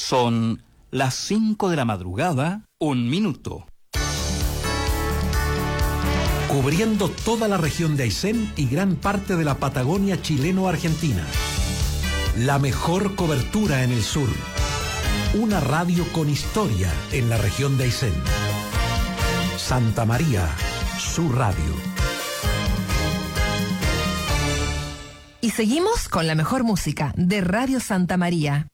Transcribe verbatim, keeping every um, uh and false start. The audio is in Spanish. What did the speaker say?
Son las cinco de la madrugada, un minuto. Cubriendo toda la región de Aysén y gran parte de la Patagonia chileno-argentina. La mejor cobertura en el sur. Una radio con historia en la región de Aysén. Santa María, su radio. Y seguimos con la mejor música de Radio Santa María.